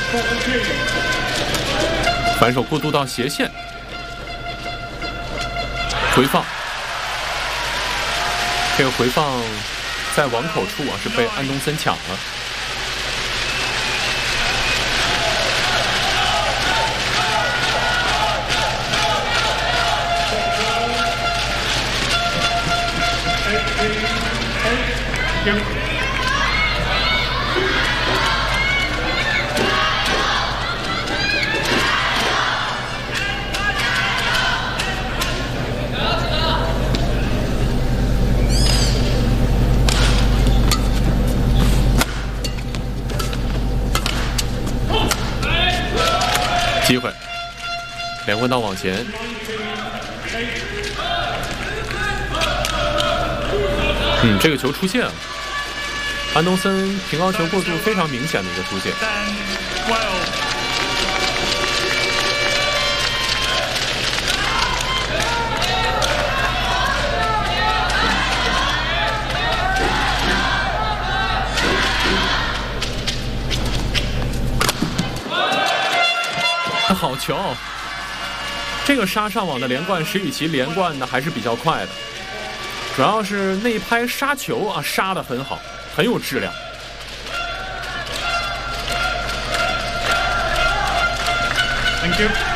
反手过渡到斜线，回放。这个回放在网口处啊，是被安东森抢了。机会，连棍道往前，这个球出现了，安东森平高球过渡非常明显的一个出现。好球！这个杀上网的连贯，石宇奇连贯呢还是比较快的，主要是那一拍杀球啊，杀得很好，很有质量。 Thank you.